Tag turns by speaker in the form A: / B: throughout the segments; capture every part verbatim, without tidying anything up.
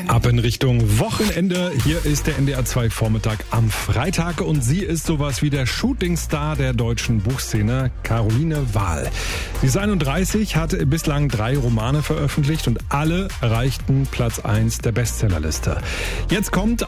A: Ab in Richtung Wochenende. Hier ist der N D R zwei Vormittag am Freitag und sie ist sowas wie der Shootingstar der deutschen Buchszene, Caroline Wahl. Sie ist einunddreißig, hat bislang drei Romane veröffentlicht und alle erreichten Platz eins der Bestsellerliste. Jetzt kommt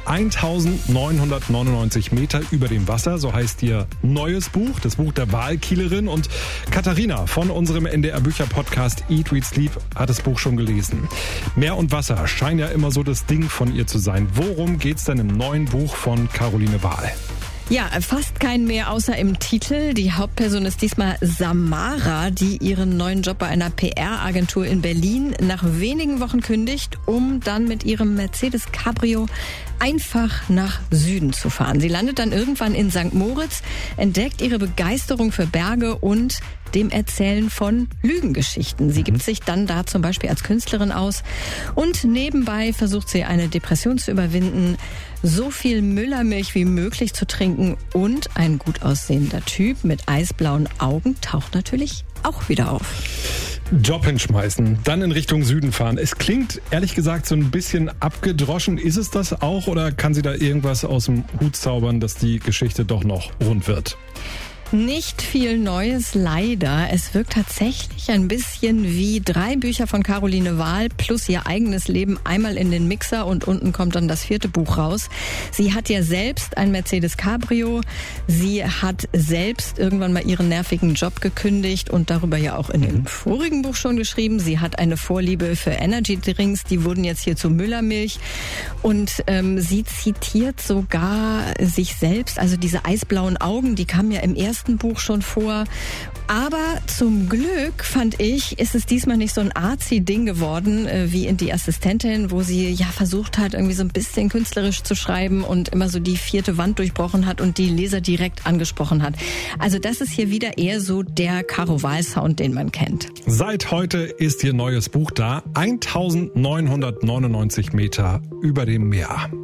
A: eintausendneunhundertneunundneunzig Meter über dem Wasser, so heißt ihr neues Buch, das Buch der Wahlkielerin. Und Katharina von unserem N D R Bücher-Podcast Eat, Read, Sleep hat das Buch schon gelesen. Meer und Wasser scheint ja immer so das Ding von ihr zu sein. Worum geht's denn im neuen Buch von Caroline Wahl?
B: Ja, fast kein mehr außer im Titel. Die Hauptperson ist diesmal Samara, die ihren neuen Job bei einer P R-Agentur in Berlin nach wenigen Wochen kündigt, um dann mit ihrem Mercedes Cabrio einfach nach Süden zu fahren. Sie landet dann irgendwann in Sankt Moritz, entdeckt ihre Begeisterung für Berge und dem Erzählen von Lügengeschichten. Sie gibt sich dann da zum Beispiel als Künstlerin aus und nebenbei versucht sie eine Depression zu überwinden, so viel Müllermilch wie möglich zu trinken und ein gut aussehender Typ mit eisblauen Augen taucht natürlich auch wieder auf.
A: Job hinschmeißen, dann in Richtung Süden fahren. Es klingt ehrlich gesagt so ein bisschen abgedroschen. Ist es das auch oder kann sie da irgendwas aus dem Hut zaubern, dass die Geschichte doch noch rund wird?
B: Nicht viel Neues, leider. Es wirkt tatsächlich ein bisschen wie drei Bücher von Caroline Wahl plus ihr eigenes Leben einmal in den Mixer und unten kommt dann das vierte Buch raus. Sie hat ja selbst ein Mercedes Cabrio. Sie hat selbst irgendwann mal ihren nervigen Job gekündigt und darüber ja auch in dem vorigen Buch schon geschrieben. Sie hat eine Vorliebe für Energy Drinks, die wurden jetzt hier zu Müllermilch. Und ähm, sie zitiert sogar sich selbst, also diese eisblauen Augen, die kamen ja im ersten Buch schon vor. Aber zum Glück, fand ich, ist es diesmal nicht so ein arzi-Ding geworden, äh, wie in Die Assistentin, wo sie ja versucht hat, irgendwie so ein bisschen künstlerisch zu schreiben und immer so die vierte Wand durchbrochen hat und die Leser direkt angesprochen hat. Also das ist hier wieder eher so der Caro Wahl-Sound, den man kennt.
A: Seit heute ist ihr neues Buch da. eintausendneunhundertneunundneunzig Meter über dem Meer.